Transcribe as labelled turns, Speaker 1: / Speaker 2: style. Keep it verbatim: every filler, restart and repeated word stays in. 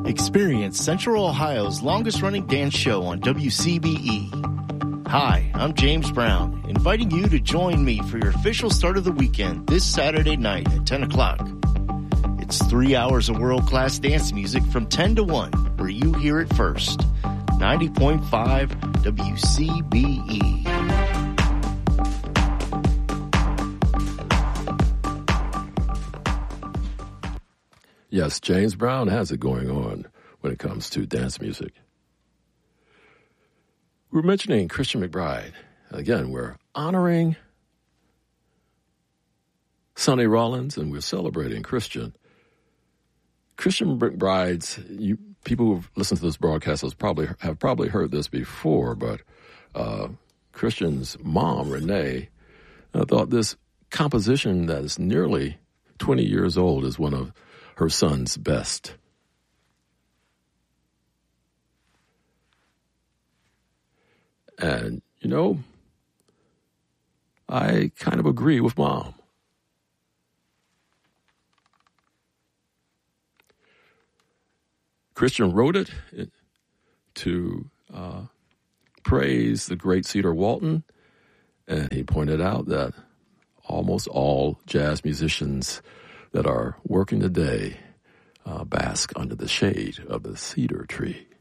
Speaker 1: Experience Central Ohio's longest-running dance show on W C B E. Hi, I'm James Brown, inviting you to join me for your official start of the weekend this Saturday night at ten o'clock. It's three hours of world-class dance music from ten to one, where you hear it first. ninety point five W C B E.
Speaker 2: Yes, James Brown has it going on when it comes to dance music. We're mentioning Christian McBride. Again, we're honoring Sonny Rollins, and we're celebrating Christian. Christian McBride's, you, people who've listened to this broadcast have probably, have probably heard this before, but uh, Christian's mom, Renee, uh, thought this composition that is nearly twenty years old is one of her son's best. And, you know, I kind of agree with Mom. Christian wrote it to uh, praise the great Cedar Walton, and he pointed out that almost all jazz musicians that are working today uh, bask under the shade of the cedar tree.